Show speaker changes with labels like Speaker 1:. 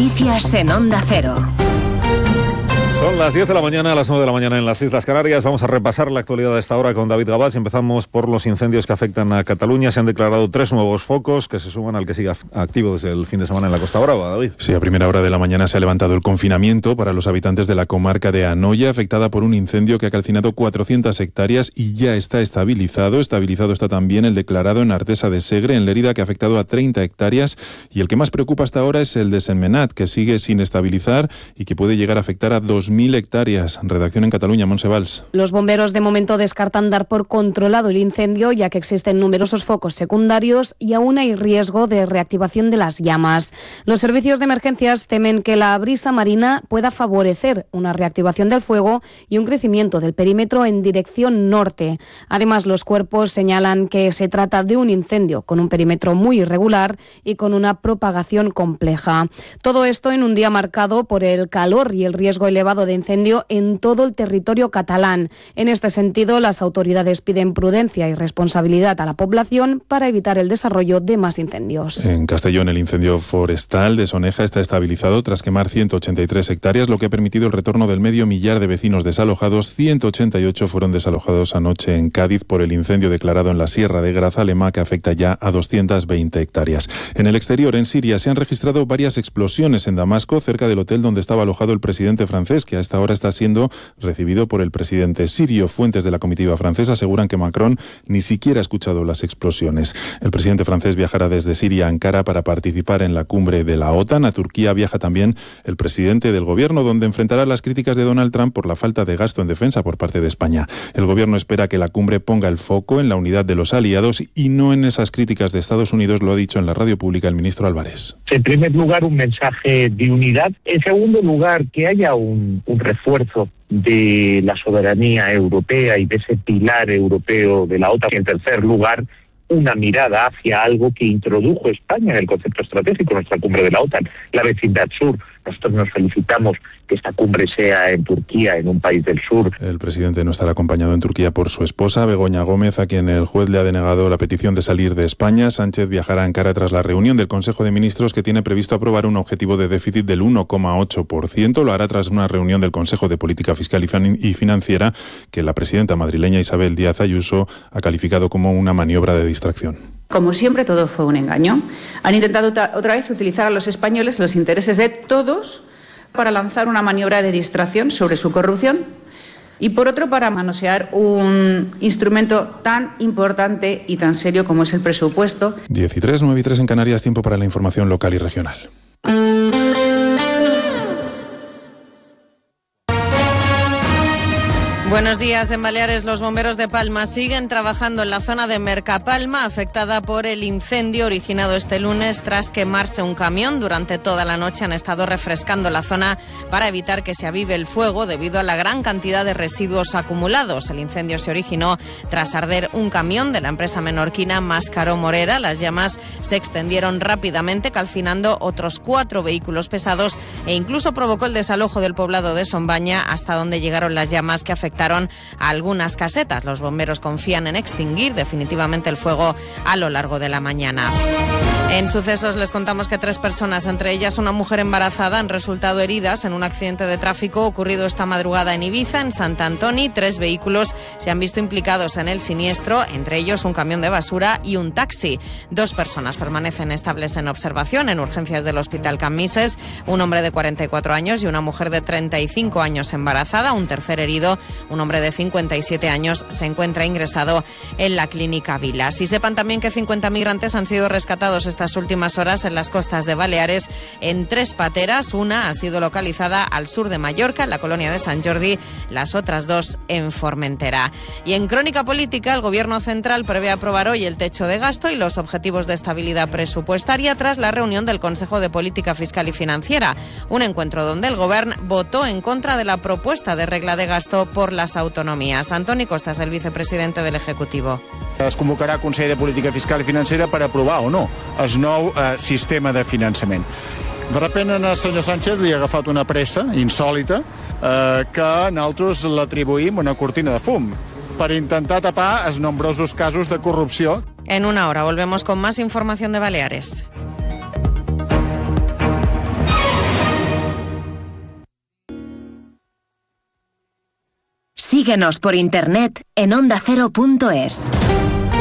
Speaker 1: Noticias en Onda Cero.
Speaker 2: Son las 10 de la mañana, a las 9 de la mañana en las Islas Canarias. Vamos a repasar la actualidad de esta hora con David Gabás. Empezamos por los incendios que afectan a Cataluña. Se han declarado 3 nuevos focos que se suman al que sigue activo desde el fin de semana en la Costa Brava. David.
Speaker 3: Sí, a primera hora de la mañana se ha levantado el confinamiento para los habitantes de la comarca de Anoia, afectada por un incendio que ha calcinado 400 hectáreas y ya está estabilizado. Estabilizado está también el declarado en Artesa de Segre, en Lérida, que ha afectado a 30 hectáreas. Y el que más preocupa hasta ahora es el de Sentmenat, que sigue sin estabilizar y que puede llegar a afectar a 2.000 hectáreas. Redacción en Cataluña, Montse Valls.
Speaker 4: Los bomberos de momento descartan dar por controlado el incendio, ya que existen numerosos focos secundarios y aún hay riesgo de reactivación de las llamas. Los servicios de emergencias temen que la brisa marina pueda favorecer una reactivación del fuego y un crecimiento del perímetro en dirección norte. Además, los cuerpos señalan que se trata de un incendio con un perímetro muy irregular y con una propagación compleja. Todo esto en un día marcado por el calor y el riesgo elevado de incendio en todo el territorio catalán. En este sentido, las autoridades piden prudencia y responsabilidad a la población para evitar el desarrollo de más incendios.
Speaker 3: En Castellón, el incendio forestal de Soneja está estabilizado tras quemar 183 hectáreas, lo que ha permitido el retorno del medio millar de vecinos desalojados. 188 fueron desalojados anoche en Cádiz por el incendio declarado en la Sierra de Grazalema, que afecta ya a 220 hectáreas. En el exterior, en Siria, se han registrado varias explosiones en Damasco, cerca del hotel donde estaba alojado el presidente francés, que a esta hora está siendo recibido por el presidente sirio. Fuentes de la comitiva francesa aseguran que Macron ni siquiera ha escuchado las explosiones. El presidente francés viajará desde Siria a Ankara para participar en la cumbre de la OTAN. A Turquía viaja también el presidente del gobierno, donde enfrentará las críticas de Donald Trump por la falta de gasto en defensa por parte de España. El gobierno espera que la cumbre ponga el foco en la unidad de los aliados y no en esas críticas de Estados Unidos, lo ha dicho en la radio pública el ministro Álvarez.
Speaker 5: En primer lugar, un mensaje de unidad. En segundo lugar, que haya un refuerzo de la soberanía europea y de ese pilar europeo de la OTAN. Y en tercer lugar, una mirada hacia algo que introdujo España en el concepto estratégico, nuestra cumbre de la OTAN, la vecindad sur. Nosotros nos felicitamos que esta cumbre sea en Turquía, en un país del sur.
Speaker 3: El presidente no estará acompañado en Turquía por su esposa, Begoña Gómez, a quien el juez le ha denegado la petición de salir de España. Sánchez viajará a Ankara tras la reunión del Consejo de Ministros, que tiene previsto aprobar un objetivo de déficit del 1,8%. Lo hará tras una reunión del Consejo de Política Fiscal y Financiera, que la presidenta madrileña Isabel Díaz Ayuso ha calificado como una maniobra de distracción.
Speaker 6: Como siempre, todo fue un engaño. Han intentado otra vez utilizar a los españoles, los intereses de todos, para lanzar una maniobra de distracción sobre su corrupción y, por otro, para manosear un instrumento tan importante y tan serio como es el presupuesto.
Speaker 3: 10:03, 9:03 en Canarias, tiempo para la información local y regional.
Speaker 7: Buenos días. En Baleares, los bomberos de Palma siguen trabajando en la zona de Mercapalma, afectada por el incendio originado este lunes tras quemarse un camión. Durante toda la noche han estado refrescando la zona para evitar que se avive el fuego debido a la gran cantidad de residuos acumulados. El incendio se originó tras arder un camión de la empresa menorquina Mascaró Morera. Las llamas se extendieron rápidamente, calcinando otros 4 vehículos pesados e incluso provocó el desalojo del poblado de Sombaña, hasta donde llegaron las llamas que afectaron a algunas casetas. Los bomberos confían en extinguir definitivamente el fuego a lo largo de la mañana. En sucesos les contamos que 3 personas, entre ellas una mujer embarazada, han resultado heridas en un accidente de tráfico ocurrido esta madrugada en Ibiza, en Sant Antoni. 3 vehículos se han visto implicados en el siniestro, entre ellos un camión de basura y un taxi. 2 personas permanecen estables en observación en urgencias del Hospital Can Misses, un hombre de 44 años y una mujer de 35 años embarazada. Un tercer herido, un hombre de 57 años, se encuentra ingresado en la clínica Vilas. Y sepan también que 50 migrantes han sido rescatados estas últimas horas en las costas de Baleares en 3 pateras. Una ha sido localizada al sur de Mallorca, en la colonia de Sant Jordi, las otras 2 en Formentera. Y en crónica política, el Gobierno central prevé aprobar hoy el techo de gasto y los objetivos de estabilidad presupuestaria tras la reunión del Consejo de Política Fiscal y Financiera, un encuentro donde el Govern votó en contra de la propuesta de regla de gasto por las autonomías. Antoni Costa és el vicepresidente del Ejecutivo.
Speaker 8: Es convocarà Consell de Política Fiscal i Financera per aprovar o no el nou sistema de finançament. De repente al senyor Sánchez li ha agafat una pressa insòlita que nosaltres l'atribuïm una cortina de fum per intentar tapar els nombrosos casos de corrupció.
Speaker 7: En una hora volvemos con más información de Baleares.
Speaker 1: Síguenos por internet en ondacero.es.